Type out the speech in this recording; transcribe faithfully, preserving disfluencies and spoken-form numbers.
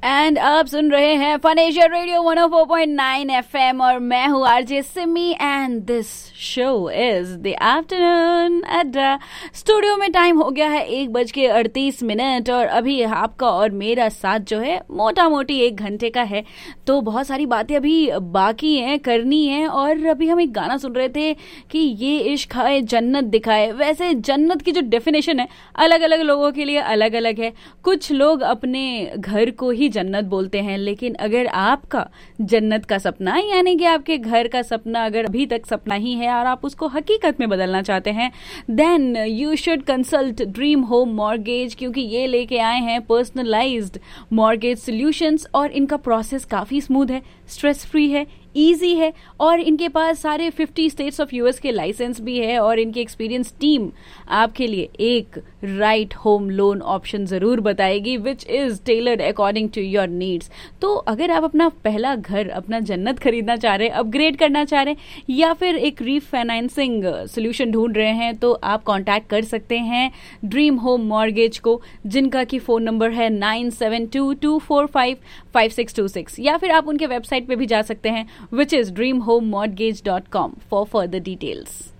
And आप सुन रहे हैं fun Asia radio one O four point nine FM और मैं हूँ RJ Simi and this show is the afternoon अड्डा। स्टूडियो में टाइम हो गया है एक बज के अड़तीस मिनट और अभी आपका और मेरा साथ जो है मोटा मोटी एक घंटे का है। तो बहुत सारी बातें अभी बाकी हैं, करनी है। और अभी हम एक गाना सुन रहे थे कि ये इश्क है जन्नत दिखाए। वैसे जन्नत की जो डेफिनेशन है अलग अलग लोगों के लिए अलग अलग है। कुछ लोग अपने घर को ही जन्नत बोलते हैं, लेकिन अगर आपका जन्नत का सपना यानी कि आपके घर का सपना अगर अभी तक सपना ही है और आप उसको हकीकत में बदलना चाहते हैं, then you should consult dream home mortgage, क्योंकि ये लेके आए हैं पर्सनलाइज्ड मॉर्गेज सॉल्यूशंस और इनका प्रोसेस काफी स्मूथ है, स्ट्रेस फ्री है, इजी है और इनके पास सारे फिफ्टी स्टेट्स ऑफ यूएस के लाइसेंस भी है और इनकी एक्सपीरियंस टीम आपके लिए एक राइट होम लोन ऑप्शन जरूर बताएगी which is tailored according to your needs. तो अगर आप अपना पहला घर, अपना जन्नत खरीदना चाह रहे हैं, अपग्रेड करना चाह रहे हैं या फिर एक रीफाइनेंसिंग सोल्यूशन ढूंढ रहे हैं, तो आप कॉन्टैक्ट कर सकते हैं ड्रीम होम मॉर्गेज को, जिनका की फोन नंबर है nine seven to to four five five six to six, या फिर आप उनके वेबसाइट पे भी जा सकते हैं which is dream home mortgage dot com for further details.